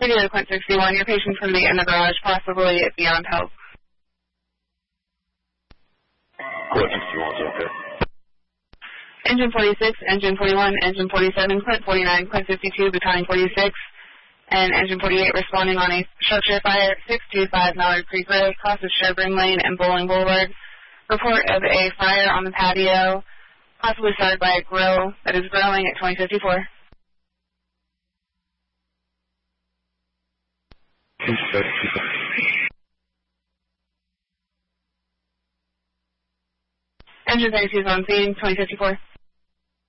Radio Quint 61, your patient's going to be in the garage, possibly beyond help. Quint 61 is okay. Engine 46, Engine 41, Engine 47, Quint 49, Quint 52, Battalion 46, and Engine 48 responding on a structure fire at 625 Mallard Creek Road, across of Sherburne Lane and Bowling Boulevard. Report of a fire on the patio, possibly started by a grill that is growing at 2054. Engine 32 is on scene, 2054.